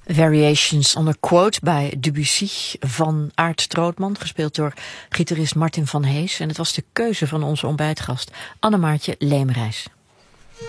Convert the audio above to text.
Variations on a Quote bij Debussy van Aart Strootman, gespeeld door gitarist Martin van Hees. En het was de keuze van onze ontbijtgast Annemaartje Leemreis.